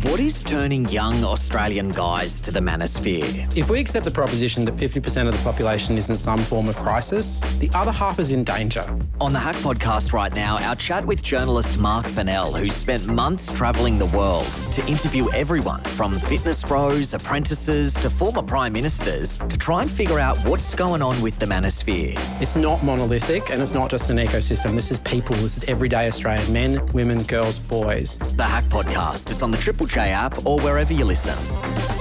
What is turning young Australian guys to the manosphere? If we accept the proposition that 50% of the population is in some form of crisis, the other half is in danger. On the Hack podcast right now, our chat with journalist Mark Fennell, who's spent months travelling the world to interview everyone from fitness bros, apprentices to former prime ministers to try and figure out what's going on with the manosphere. It's not monolithic and it's not just an ecosystem. This is people. This is everyday Australian men, women, girls, boys. The Hack podcast is on the Triple J app or wherever you listen.